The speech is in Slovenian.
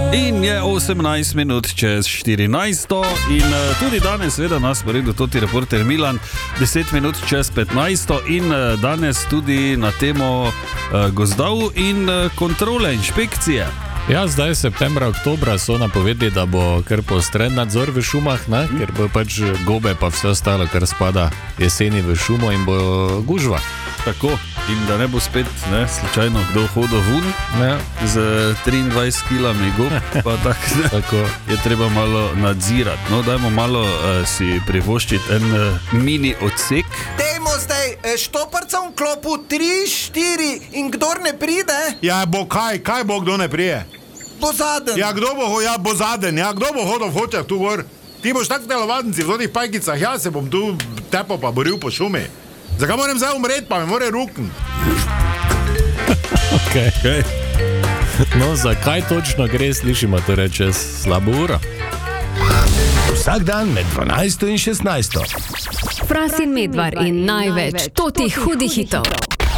In je 18 minut čez 14. In tudi danes, seveda, nas poredu toti reporter Milan, 10 minut čez 15. In danes tudi na temo gozdov in kontrole, inšpekcije. Ja, zdaj septembra, oktobra so napovedali, da bo kar poostren nadzor v šumah, ne? Ker bo pač gobe pa vse ostalo, kar spada jeseni v šumo in bo gužva. Tako, in da ne bo spet slučajno kdo hodil ven z 23 kilami gob, pa tako je treba malo nadzirati. No, dajmo malo si privoščiti en mini odsek. Dejmo zdaj štoparcem klopu 3, 4 in kdor ne pride... Ja, bo kaj bo kdo ne prije? Bo zaden. Ja, kdo bo zaden, kdo bo hodil v hočah tu gor? Ti boš tak telovadnici v tih pajkicah, ja se bom tu tepal pa boril po šumi. Zakaj moram zdaj umret, pa me more rukn? Okay. No, zakaj točno gre, slišimo torej čez slabo uro. Vsak dan med 12 in 16. Fras in Medvar in največ totih hudih hitov.